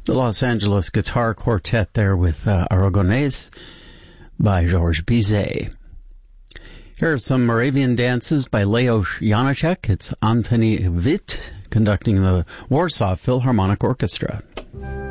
The Los Angeles Guitar Quartet there with Aragonés by Georges Bizet. Here are some Moravian dances by Leos Janáček. It's Antony Witt conducting the Warsaw Philharmonic Orchestra.